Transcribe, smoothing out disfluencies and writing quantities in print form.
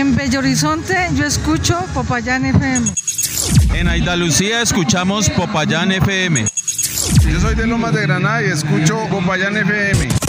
En Bello Horizonte yo escucho Popayán FM. En Andalucía escuchamos Popayán FM. Yo soy de Lomas de Granada y escucho Popayán FM.